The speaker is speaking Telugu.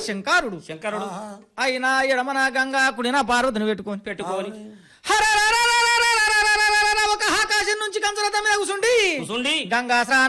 శంకరుడు శంకరుడు అయినా ఎడమన గంగా కుడిన పార్వతిని పెట్టుకొని ఒక ఆకాశం నుంచి కంచరథం మీద కూసుండి కూసుండి గంగా స్నానం